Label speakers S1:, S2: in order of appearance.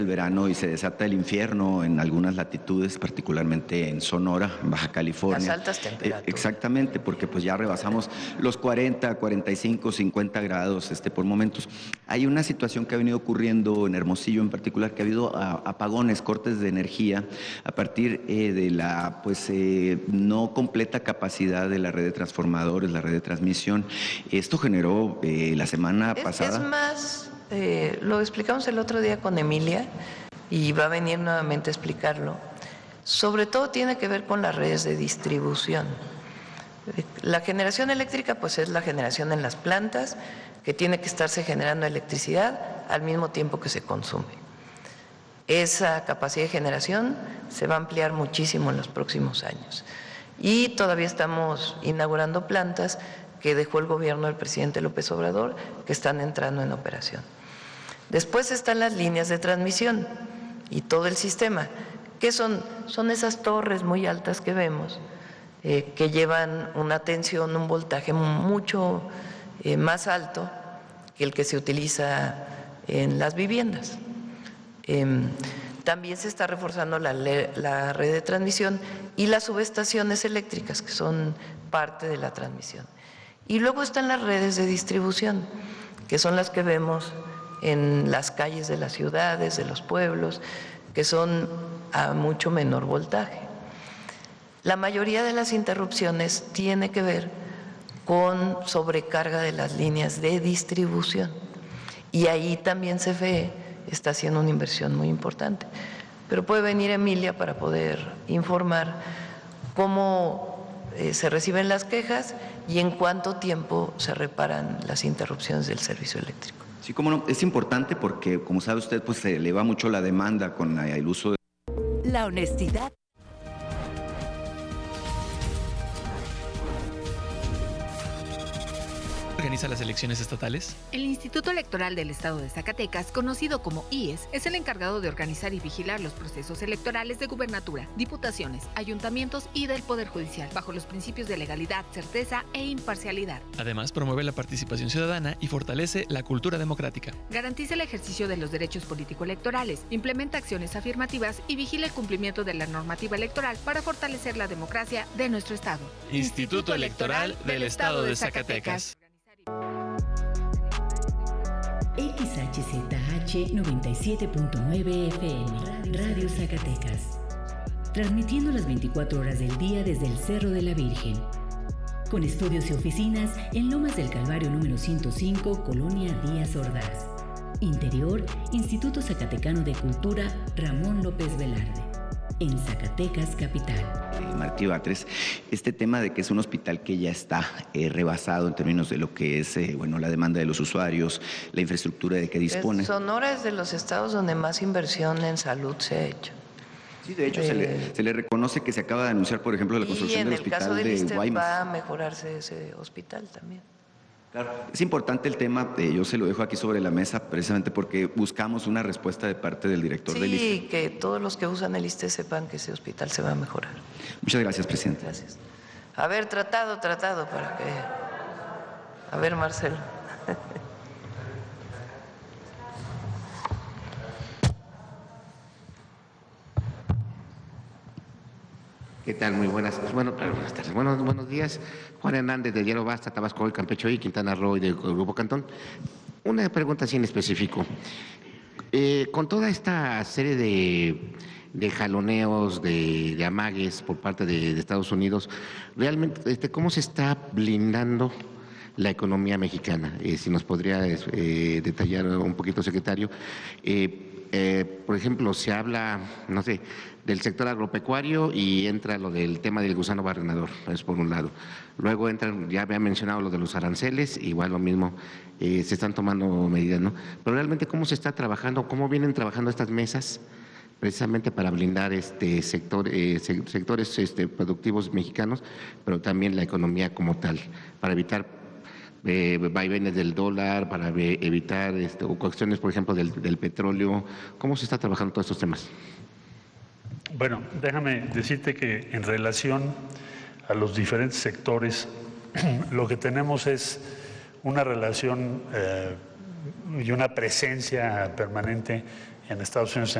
S1: el verano y se desata el infierno en algunas latitudes, particularmente en Sonora, Baja California.
S2: Las altas temperaturas.
S1: Exactamente, porque pues ya rebasamos los 40, 45, 50 grados por momentos. Hay una situación que ha venido ocurriendo en Hermosillo en particular, que ha habido apagones, cortes de energía a partir de la no completa capacidad de la red de transformadores, la red de transmisión. Esto generó la semana pasada.
S2: Es más, lo explicamos el otro día con Emilia y va a venir nuevamente a explicarlo. Sobre todo tiene que ver con las redes de distribución. La generación eléctrica pues es la generación en las plantas, que tiene que estarse generando electricidad al mismo tiempo que se consume. Esa capacidad de generación se va a ampliar muchísimo en los próximos años. Y todavía estamos inaugurando plantas que dejó el gobierno del presidente López Obrador, que están entrando en operación. Después están las líneas de transmisión y todo el sistema. ¿Qué son? Son esas torres muy altas que vemos, que llevan una tensión, un voltaje mucho más alto que el que se utiliza en las viviendas. También se está reforzando la red de transmisión y las subestaciones eléctricas, que son parte de la transmisión. Y luego están las redes de distribución, que son las que vemos en las calles de las ciudades, de los pueblos, que son a mucho menor voltaje. La mayoría de las interrupciones tiene que ver con sobrecarga de las líneas de distribución. Y ahí también CFE está haciendo una inversión muy importante. Pero puede venir Emilia para poder informar cómo se reciben las quejas y en cuánto tiempo se reparan las interrupciones del servicio eléctrico.
S1: Sí, cómo no, es importante porque, como sabe usted, pues se eleva mucho la demanda con el uso de...
S3: La honestidad.
S4: ¿Organiza las elecciones estatales?
S5: El Instituto Electoral del Estado de Zacatecas, conocido como IES, es el encargado de organizar y vigilar los procesos electorales de gubernatura, diputaciones, ayuntamientos y del Poder Judicial, bajo los principios de legalidad, certeza e imparcialidad.
S4: Además, promueve la participación ciudadana y fortalece la cultura democrática.
S5: Garantiza el ejercicio de los derechos político-electorales, implementa acciones afirmativas y vigila el cumplimiento de la normativa electoral para fortalecer la democracia de nuestro Estado.
S4: Instituto Electoral del Estado de Zacatecas.
S3: XHZH 97.9 FM, Radio Zacatecas. Transmitiendo las 24 horas del día desde el Cerro de la Virgen. Con estudios y oficinas en Lomas del Calvario número 105, Colonia Díaz Ordaz. Interior, Instituto Zacatecano de Cultura Ramón López Velarde. En Zacatecas capital.
S1: Martí Batres, este tema de que es un hospital que ya está rebasado en términos de lo que es la demanda de los usuarios, la infraestructura de que dispone.
S2: Sonora es de los estados donde más inversión en salud se ha hecho.
S1: Sí, de hecho se le reconoce que se acaba de anunciar, por ejemplo, la construcción del hospital de Guaymas.
S2: Va a mejorarse ese hospital también.
S1: Claro, es importante el tema, yo se lo dejo aquí sobre la mesa precisamente porque buscamos una respuesta de parte del director del ISSSTE.
S2: Sí, que todos los que usan el ISSSTE sepan que ese hospital se va a mejorar.
S1: Muchas gracias, presidente.
S2: Gracias. A ver, tratado para que... A ver, Marcelo.
S6: ¿Qué tal? Muy buenas tardes. Buenos días. Juan Hernández del Diario Basta, Tabasco Hoy, Campeche Hoy, Quintana Roo y del Grupo Cantón. Una pregunta así en específico. Con toda esta serie de jaloneos, de amagues por parte de Estados Unidos, realmente, ¿cómo se está blindando la economía mexicana? Si nos podría detallar un poquito, secretario. Por ejemplo, se habla, no sé, del sector agropecuario y entra lo del tema del gusano barrenador, es por un lado. Luego entran, ya había mencionado lo de los aranceles, igual lo mismo, se están tomando medidas, ¿no? Pero realmente, ¿cómo se está trabajando, cómo vienen trabajando estas mesas precisamente para blindar sectores productivos mexicanos, pero también la economía como tal, para evitar vaivenes del dólar, para evitar cuestiones, por ejemplo, del petróleo? ¿Cómo se está trabajando todos estos temas?
S7: Bueno, déjame decirte que en relación a los diferentes sectores, lo que tenemos es una relación y una presencia permanente en Estados Unidos